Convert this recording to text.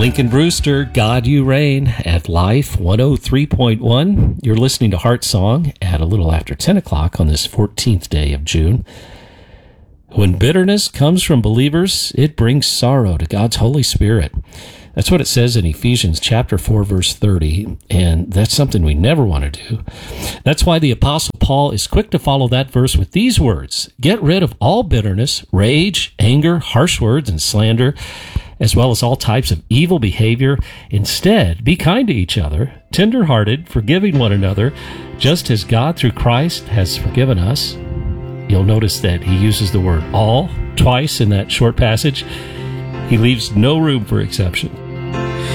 Lincoln Brewster, God You Reign, at Life 103.1. You're listening to Heart Song at a little after 10 o'clock on this 14th day of June. When bitterness comes from believers, it brings sorrow to God's Holy Spirit. That's what it says in Ephesians chapter 4, verse 30, and that's something we never want to do. That's why the Apostle Paul is quick to follow that verse with these words: get rid of all bitterness, rage, anger, harsh words, and slander, as well as all types of evil behavior. Instead, be kind to each other, tender-hearted, forgiving one another, just as God through Christ has forgiven us. You'll notice that he uses the word all twice in that short passage. He leaves no room for exception.